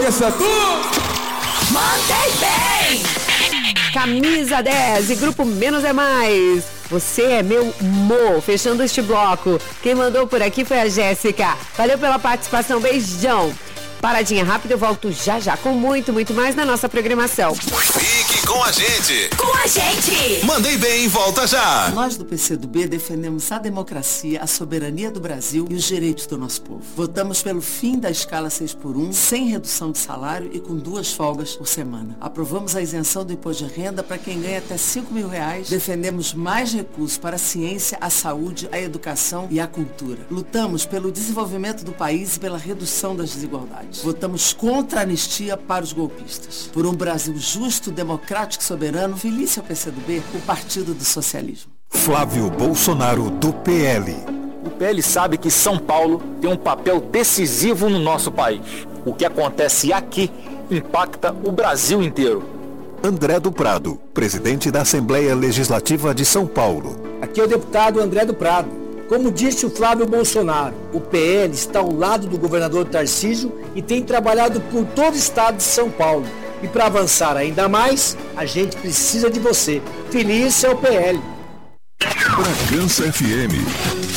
cabeça, tu! Mantém bem! Camisa 10 e Grupo Menos é Mais. Você é meu mo. Fechando este bloco. Quem mandou por aqui foi a Jéssica. Valeu pela participação. Beijão. Paradinha rápida, eu volto já já com muito mais na nossa programação. Fique com a gente. Com a gente. Mandei bem, volta já. Nós do PCdoB defendemos a democracia, a soberania do Brasil e os direitos do nosso povo. Votamos pelo fim da escala 6x1, sem redução de salário e com 2 folgas por semana. Aprovamos a isenção do imposto de renda para quem ganha até R$5.000. Defendemos mais recursos para a ciência, a saúde, a educação e a cultura. Lutamos pelo desenvolvimento do país e pela redução das desigualdades. Votamos contra a anistia para os golpistas. Por um Brasil justo, democrático e soberano, feliz ao PCdoB, o Partido do Socialismo. Flávio Bolsonaro, do PL. O PL sabe que São Paulo tem um papel decisivo no nosso país. O que acontece aqui impacta o Brasil inteiro. André do Prado, presidente da Assembleia Legislativa de São Paulo. Aqui é o deputado André do Prado. Como disse o Flávio Bolsonaro, o PL está ao lado do governador Tarcísio e tem trabalhado por todo o estado de São Paulo. E para avançar ainda mais, a gente precisa de você. Feliz é o PL. Bragança FM.